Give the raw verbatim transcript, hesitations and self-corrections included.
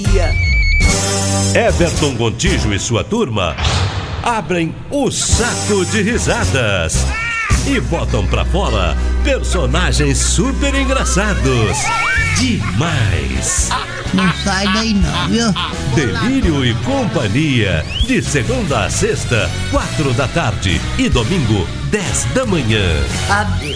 Everton Gontijo e sua turma abrem o saco de risadas e botam pra fora personagens super engraçados. Demais! Não sai daí não, viu? Delírio e Companhia, de segunda a sexta, quatro da tarde e domingo, dez da manhã. Adeus.